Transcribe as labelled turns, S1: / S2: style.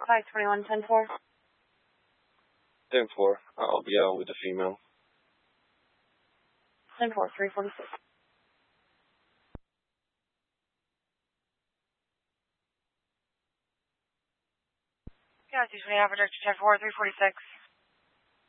S1: 521-10-4.
S2: 10-4. I'll be out with the female.
S1: 10-4, 346. Yeah, it's usually average 10-4, 346.